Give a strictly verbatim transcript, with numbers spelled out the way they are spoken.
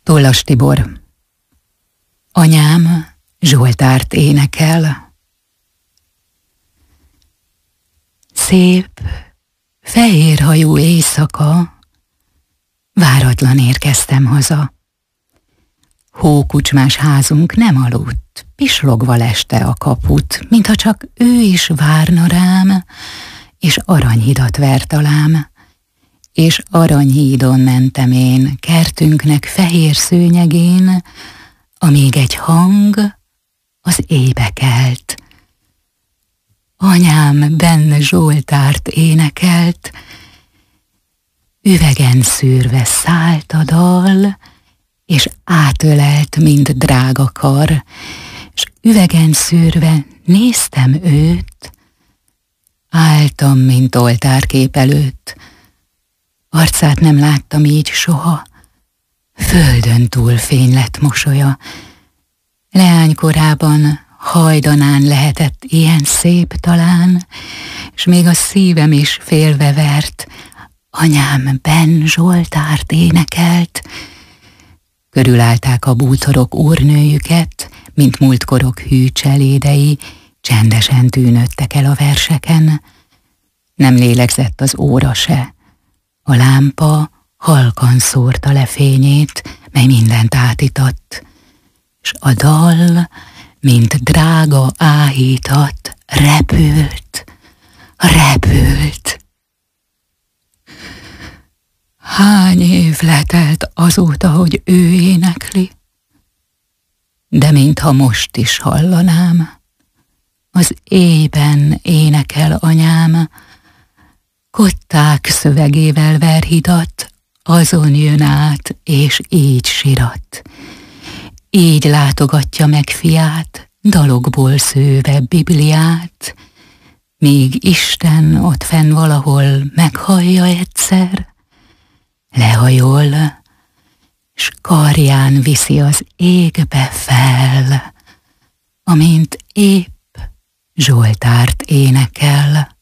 Tollas Tibor. Anyám Zsoltárt énekel. Szép, fehérhajú éjszaka, váratlan érkeztem haza. Hókucsmás házunk nem aludt, pislogva leste a kaput, mintha csak ő is várna rám, és aranyhidat vert alám. És aranyhídon mentem én, kertünknek fehér szőnyegén, amíg egy hang az éjbe kelt. Anyám benne Zsoltárt énekelt, üvegen szűrve szállt a dal, és átölelt, mint drága kar, s üvegen szűrve néztem őt, álltam, mint oltárkép előtt. Arcát nem láttam így soha, földön túl fény lett mosolya. Leánykorában hajdanán lehetett ilyen szép talán, s még a szívem is félve vert, anyám benn Zsoltárt énekelt. Körülállták a bútorok úrnőjüket, mint múltkorok hű cselédei, csendesen tűnődtek el a verseken. Nem lélegzett az óra se, a lámpa halkan szórta le fényét, mely mindent átított, s a dal, mint drága áhítat, repült, repült. Hány év letelt azóta, hogy ő énekli, de mintha most is hallanám, az éjben énekel anyám, kották szövegével ver hidat, azon jön át, és így sirat. Így látogatja meg fiát, dalokból szőve Bibliát, míg Isten ott fenn valahol meghallja egyszer, lehajol, s karján viszi az égbe fel, amint épp Zsoltárt énekel.